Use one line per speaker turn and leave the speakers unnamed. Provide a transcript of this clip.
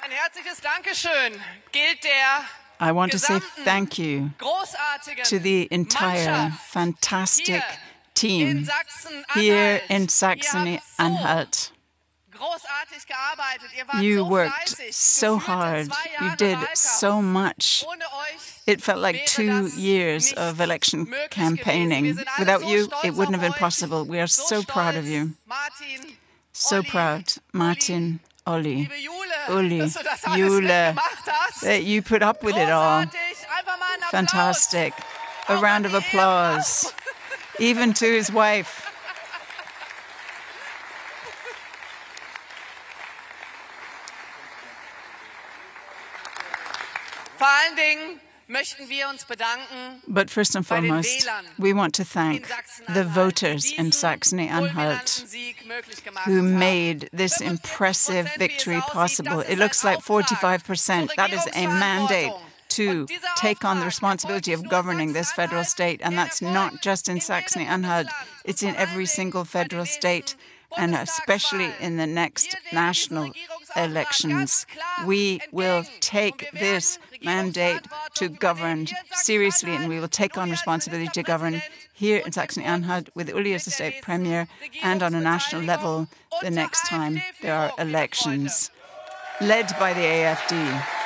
ein herzliches Dankeschön gilt der
I want to say thank you to the entire fantastic team here in Saxony-Anhalt. You worked so hard. You did so much. It felt like 2 years of election campaigning. Without you, it wouldn't have been possible. We are so proud of you. So proud, Martin, Olli, Uli, Jule, that you put up with it all. Fantastic. A round of applause, even to his wife. But first and foremost, we want to thank the voters in Saxony-Anhalt who made this impressive victory possible. It looks like 45%. That is a mandate to take on the responsibility of governing this federal state. And that's not just in Saxony-Anhalt. It's in every single federal state, and especially in the next national elections. We will take this mandate to govern seriously, and we will take on responsibility to govern here in Saxony-Anhalt with Uli as the state premier and on a national level the next time there are elections, led by the AfD.